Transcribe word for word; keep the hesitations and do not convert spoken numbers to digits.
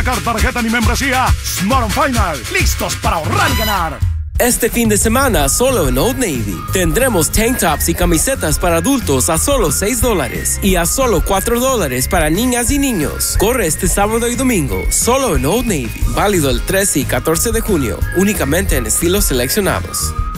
tarjeta ni membresía. Smart on Final, listos para ahorrar y ganar. Este fin de semana, solo en Old Navy, tendremos tank tops y camisetas para adultos a solo seis dólares y a solo cuatro dólares para niñas y niños. Corre este sábado y domingo, solo en Old Navy. Válido el trece y catorce de junio, únicamente en estilos seleccionados.